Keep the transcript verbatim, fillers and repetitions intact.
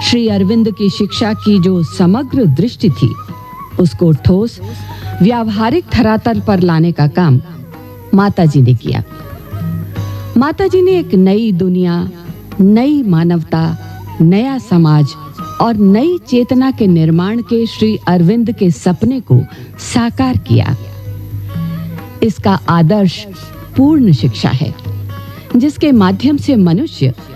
श्री अरविंद की शिक्षा की जो समग्र दृष्टि थी, उसको ठोस व्यावहारिक धरातल पर लाने का काम माताजी ने किया। माताजी ने एक नई दुनिया, नई मानवता, नया समाज और नई चेतना के निर्माण के श्री अरविंद के सपने को साकार किया। इसका आदर्श पूर्ण शिक्षा है, जिसके माध्यम से मनुष्य